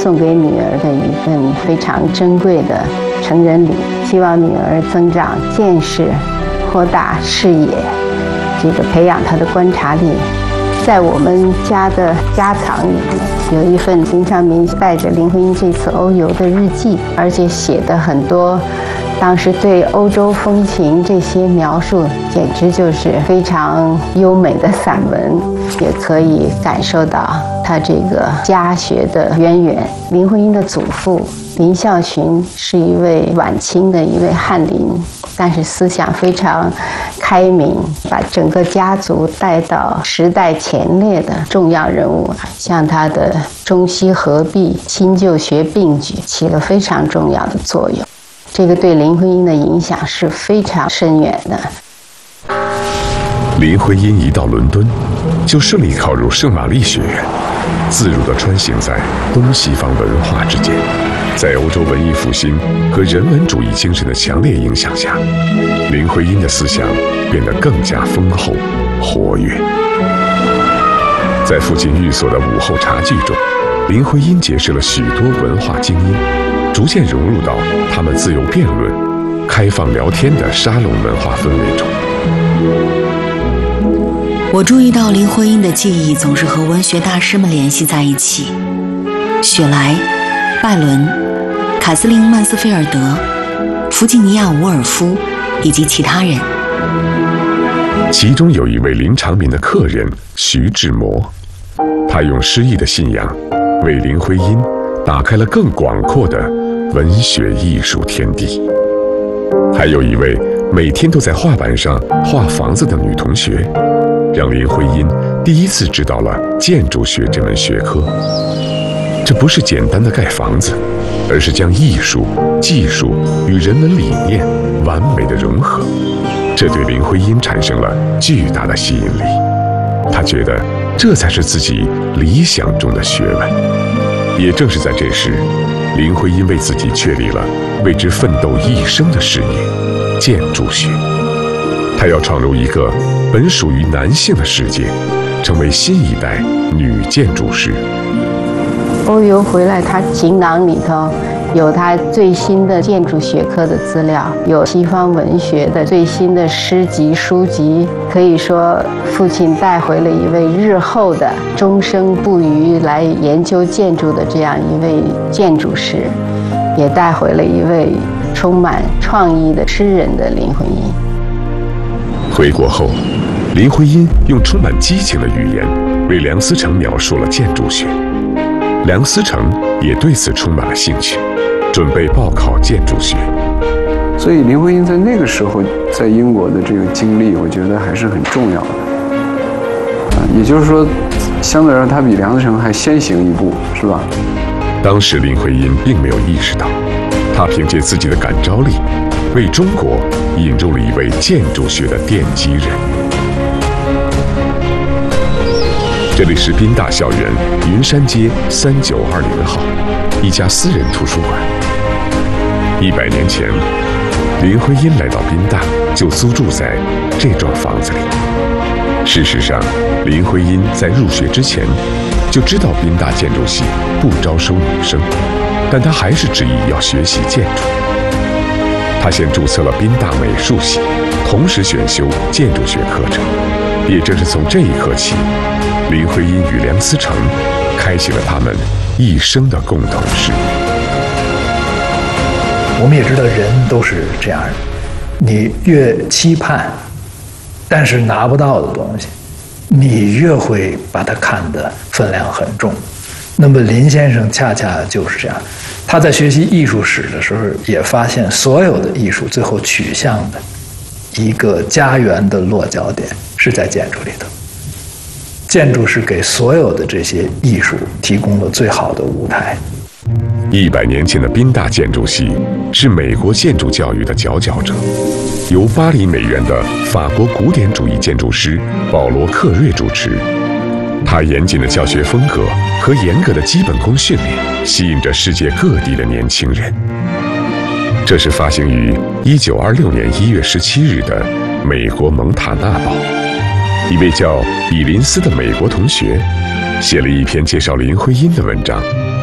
送给女儿的一份非常珍贵的成人礼，希望女儿增长见识，扩大视野，培养她的观察力。在我们家的家藏里面，有一份林昌民带着林徽因这次欧游的日记，而且写的很多当时对欧洲风情这些描述，简直就是非常优美的散文，也可以感受到他这个家学的渊源。林徽因的祖父林孝群是一位晚清的一位翰林，但是思想非常开明，把整个家族带到时代前列的重要人物，像他的中西合璧、新旧学并举，起了非常重要的作用。这个对林徽因的影响是非常深远的。 林徽因一到伦敦，就顺利考入圣玛丽学院，自如地穿行在东西方文化之间。在欧洲文艺复兴和人文主义精神的强烈影响下，林徽因的思想变得更加丰厚、活跃。在附近寓所的午后茶具中，林徽因结识了许多文化精英，逐渐融入到他们自由辩论、开放聊天的沙龙文化氛围中。 我注意到林徽因的记忆总是和文学大师们联系在一起，雪莱、拜伦、凯瑟琳·曼斯菲尔德、弗吉尼亚·伍尔夫以及其他人。 其中有一位林长民的客人徐志摩，他用诗意的信仰为林徽因打开了更广阔的文学艺术天地。还有一位每天都在画板上画房子的女同学，让林徽因第一次知道了建筑学这门学科。这不是简单的盖房子，而是将艺术、技术与人文理念完美的融合。这对林徽因产生了巨大的吸引力，她觉得这才是自己理想中的学问。也正是在这时，林徽因为自己确立了为之奋斗一生的事业——建筑学。她要闯入一个本属于男性的世界，成为新一代女建筑师。 欧游回来，他行囊里头有他最新的建筑学科的资料，有西方文学的最新的诗集、书籍。可以说，父亲带回了一位日后的终生不渝来研究建筑的这样一位建筑师，也带回了一位充满创意的诗人的林徽因。 回国后，林徽因用充满激情的语言为梁思成描述了建筑学。梁思成也对此充满了兴趣，准备报考建筑学。 所以林徽因在那个时候在英国的这个经历，我觉得还是很重要的。也就是说，相对来说，他比梁思成还先行一步，是吧？ 当时林徽因并没有意识到，她凭借自己的感召力，为中国引入了一位建筑学的奠基人。这里是宾大校园云山街3920号，一家私人图书馆。100年前，林徽因来到宾大，就租住在这幢房子里。事实上，林徽因在入学之前就知道宾大建筑系不招收女生，但她还是执意要学习建筑。她先注册了宾大美术系，同时选修建筑学课程。也正是从这一刻起，林徽因与梁思成开启了他们一生的共同事业。 我们也知道人都是这样的，你越期盼但是拿不到的东西，你越会把它看得分量很重。那么林先生恰恰就是这样，他在学习艺术史的时候也发现，所有的艺术最后取向的一个家园的落脚点是在建筑里头。建筑是给所有的这些艺术提供了最好的舞台。 100年前的宾大建筑系是美国建筑教育的佼佼者，由巴黎美院的法国古典主义建筑师保罗·克瑞主持。他严谨的教学风格和严格的基本功训练吸引着世界各地的年轻人。这是发行于1926年1月17日的《美国蒙塔纳报》。一位叫比林斯的美国同学写了一篇介绍林徽因的文章，